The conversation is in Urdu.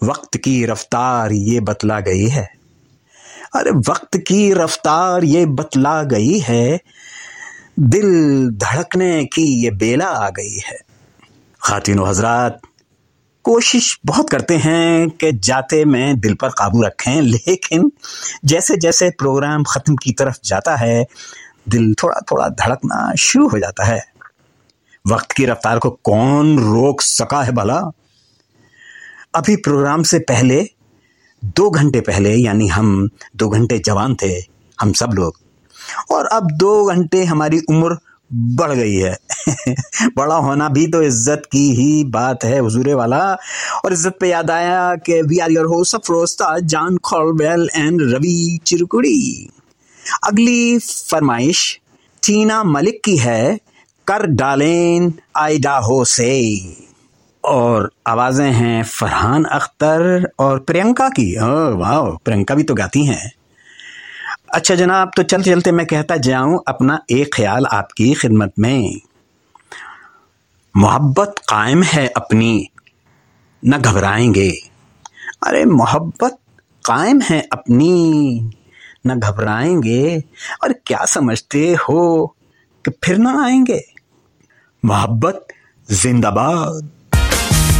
وقت کی رفتار یہ بتلا گئی ہے. ارے وقت کی رفتار یہ بتلا گئی ہے، دل دھڑکنے کی یہ بیلا آ گئی ہے. خواتین و حضرات، کوشش بہت کرتے ہیں کہ جاتے میں دل پر قابو رکھیں، لیکن جیسے جیسے پروگرام ختم کی طرف جاتا ہے دل تھوڑا تھوڑا دھڑکنا شروع ہو جاتا ہے. وقت کی رفتار کو کون روک سکا ہے بھلا؟ ابھی پروگرام سے پہلے 2 گھنٹے پہلے، یعنی ہم 2 گھنٹے جوان تھے ہم سب لوگ، اور اب 2 گھنٹے ہماری عمر بڑھ گئی ہے. بڑا ہونا بھی تو عزت کی ہی بات ہے حضور والا. اور عزت پہ یاد آیا کہ we are your host افروزہ John کھولویل and روی چرکڑی. اگلی فرمائش ٹینا ملک کی ہے، کر ڈالیں آئیڈاہو سے. اور آوازیں ہیں فرحان اختر اور پرینکا کی. واو، پرینکا بھی تو گاتی ہیں. اچھا جناب، تو چلتے چلتے میں کہتا جاؤں اپنا ایک خیال آپ کی خدمت میں. محبت قائم ہے اپنی، نہ گھبرائیں گے. ارے محبت قائم ہے اپنی، نہ گھبرائیں گے. اور کیا سمجھتے ہو کہ پھر نہ آئیں گے؟ محبت زندہ باد.